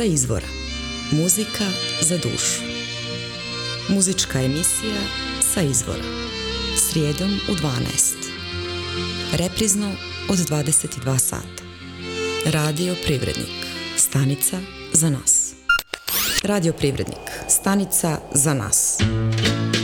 Sa izvora. Muzika za dušu. Muzička emisija Sa izvora. Srijedom u 12. Reprizno od 22 sata. Radio Privrednik. Stanica za nas. Radio Privrednik. Stanica za nas.